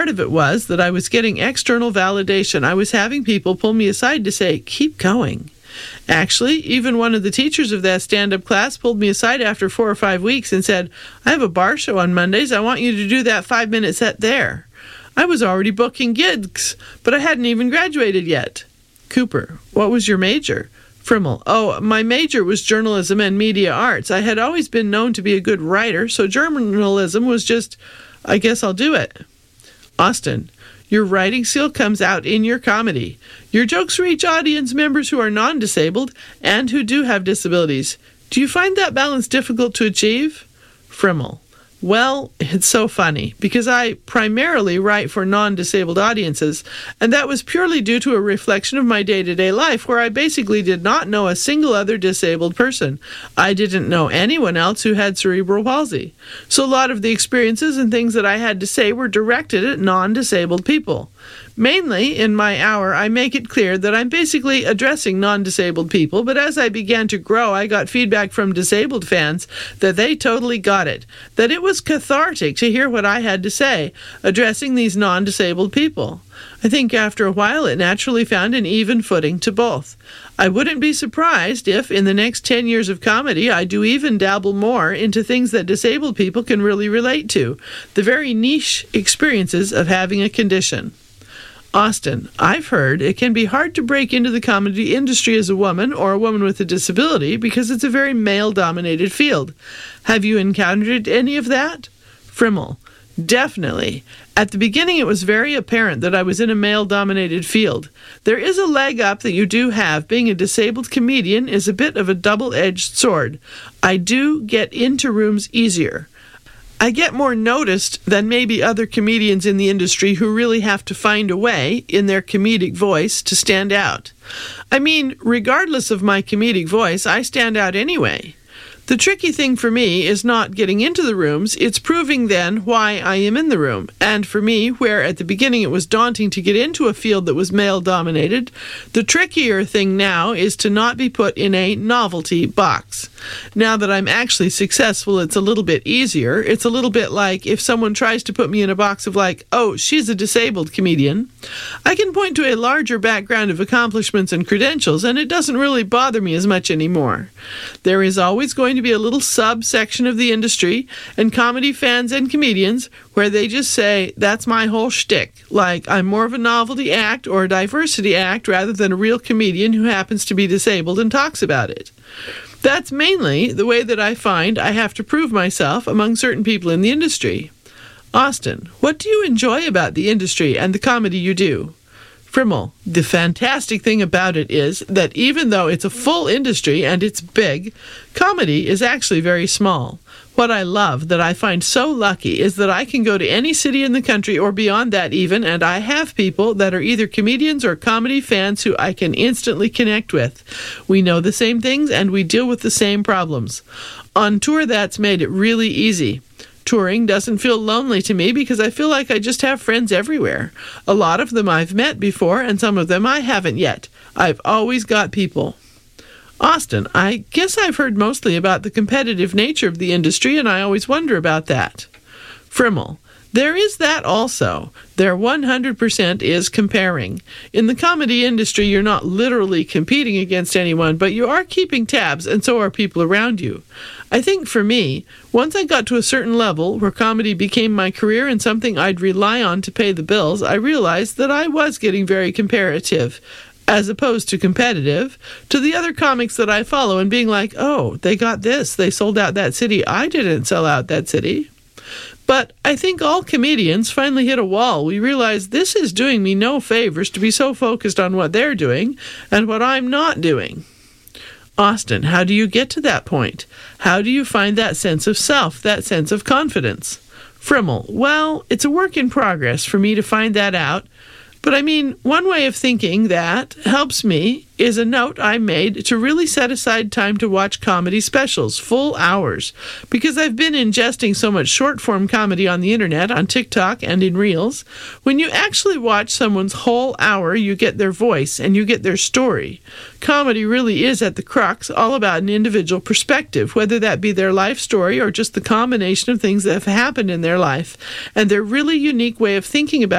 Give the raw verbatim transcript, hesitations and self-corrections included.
Part of it was that I was getting external validation. I was having people pull me aside to say, keep going. Actually, even one of the teachers of that stand-up class pulled me aside after four or five weeks and said, I have a bar show on Mondays. I want you to do that five-minute set there. I was already booking gigs, but I hadn't even graduated yet. Cooper, what was your major? Frimmel, oh, my major was journalism and media arts. I had always been known to be a good writer, so journalism was just, I guess I'll do it. Austin, your writing skill comes out in your comedy. Your jokes reach audience members who are non-disabled and who do have disabilities. Do you find that balance difficult to achieve? Frimmel, well, it's so funny, because I primarily write for non-disabled audiences, and that was purely due to a reflection of my day-to-day life, where I basically did not know a single other disabled person. I didn't know anyone else who had cerebral palsy. So a lot of the experiences and things that I had to say were directed at non-disabled people. Mainly, in my hour, I make it clear that I'm basically addressing non-disabled people, but as I began to grow, I got feedback from disabled fans that they totally got it, that it was cathartic to hear what I had to say, addressing these non-disabled people. I think after a while it naturally found an even footing to both. I wouldn't be surprised if, in the next ten years of comedy, I do even dabble more into things that disabled people can really relate to, the very niche experiences of having a condition. Austin, I've heard it can be hard to break into the comedy industry as a woman or a woman with a disability because it's a very male-dominated field. Have you encountered any of that? Frimmel, definitely. At the beginning, it was very apparent that I was in a male-dominated field. There is a leg up that you do have. Being a disabled comedian is a bit of a double-edged sword. I do get into rooms easier. I get more noticed than maybe other comedians in the industry who really have to find a way, in their comedic voice, to stand out. I mean, regardless of my comedic voice, I stand out anyway. The tricky thing for me is not getting into the rooms, it's proving then why I am in the room. And for me, where at the beginning it was daunting to get into a field that was male-dominated, the trickier thing now is to not be put in a novelty box. Now that I'm actually successful, it's a little bit easier. It's a little bit like if someone tries to put me in a box of like, oh, she's a disabled comedian. I can point to a larger background of accomplishments and credentials, and it doesn't really bother me as much anymore. There is always going to be a little subsection of the industry and comedy fans and comedians where they just say, that's my whole shtick. Like, I'm more of a novelty act or a diversity act rather than a real comedian who happens to be disabled and talks about it. That's mainly the way that I find I have to prove myself among certain people in the industry. Austin, what do you enjoy about the industry and the comedy you do? Frimmel, the fantastic thing about it is that even though it's a full industry and it's big, comedy is actually very small. What I love, that I find so lucky, is that I can go to any city in the country or beyond that even, and I have people that are either comedians or comedy fans who I can instantly connect with. We know the same things and we deal with the same problems. On tour, that's made it really easy. Touring doesn't feel lonely to me because I feel like I just have friends everywhere. A lot of them I've met before and some of them I haven't yet. I've always got people. Austin, I guess I've heard mostly about the competitive nature of the industry and I always wonder about that. Frimmel, there is that also. There one hundred percent is comparing. In the comedy industry, you're not literally competing against anyone, but you are keeping tabs, and so are people around you. I think for me, once I got to a certain level where comedy became my career and something I'd rely on to pay the bills, I realized that I was getting very comparative, as opposed to competitive, to the other comics that I follow and being like, oh, they got this, they sold out that city, I didn't sell out that city. But I think all comedians finally hit a wall. We realize this is doing me no favors to be so focused on what they're doing and what I'm not doing. Austin, how do you get to that point? How do you find that sense of self, that sense of confidence? Frimmel, well, it's a work in progress for me to find that out. But I mean, one way of thinking that helps me is a note I made to really set aside time to watch comedy specials, full hours, because I've been ingesting so much short-form comedy on the internet, on TikTok, and in Reels. When you actually watch someone's whole hour, you get their voice and you get their story. Comedy really is at the crux all about an individual perspective, whether that be their life story or just the combination of things that have happened in their life, and their really unique way of thinking about